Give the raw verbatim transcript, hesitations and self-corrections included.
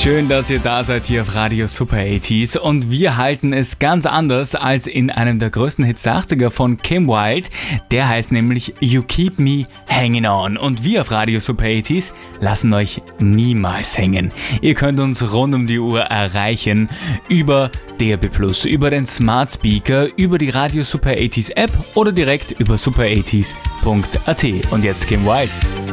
Schön, dass ihr da seid hier auf Radio Super achtziger und wir halten es ganz anders als in einem der größten Hits der achtziger von Kim Wilde. Der heißt nämlich You Keep Me Hanging On und wir auf Radio Super achtziger lassen euch niemals hängen. Ihr könnt uns rund um die Uhr erreichen über D A B plus, über den Smart Speaker, über die Radio Super achtziger App oder direkt über super achtziger punkt a t. Und jetzt Kim Wilde.